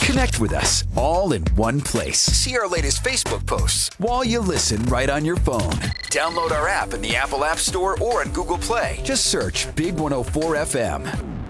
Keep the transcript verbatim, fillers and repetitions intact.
Connect with us all in one place. See our latest Facebook posts while you listen right on your phone. Download our app in the Apple App Store or on Google Play. Just search Big one oh four F M.